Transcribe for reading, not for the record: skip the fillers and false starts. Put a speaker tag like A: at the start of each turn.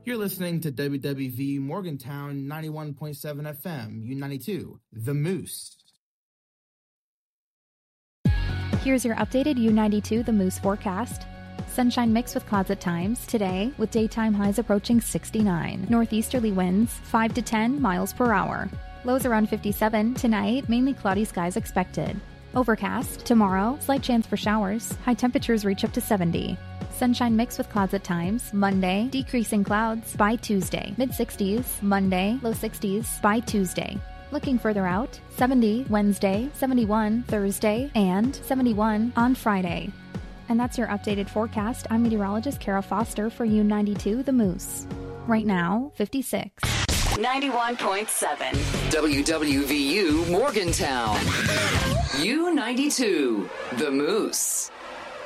A: You're listening to WWV Morgantown 91.7 FM, U92, The Moose.
B: Here's your updated U92 The Moose forecast. Sunshine mixed with clouds at times today, with daytime highs approaching 69. Northeasterly winds 5 to 10 miles per hour. Lows around 57 tonight, mainly cloudy skies expected. Overcast tomorrow, slight chance for showers. High temperatures reach up to 70. Sunshine mixed with clouds at times. Monday, decreasing clouds by Tuesday. Mid-60s. Monday, low 60s by Tuesday. Looking further out, 70 Wednesday, 71 Thursday, and 71 on Friday. And that's your updated forecast. I'm meteorologist Kara Foster for U92 The Moose. Right now, 56.
C: 91.7 WWVU Morgantown. U92 The Moose.